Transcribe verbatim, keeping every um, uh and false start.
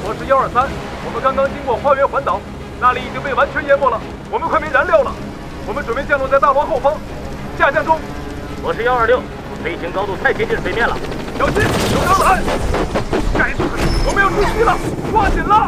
我是幺二三，我们刚刚经过花园环岛，那里已经被完全淹没了，我们快没燃料了。我们准备降落在大楼后方，下降中。 我是幺二六，飞行高度太接近水面了， 小心有钢缆！该死，我们要出击了，抓紧了！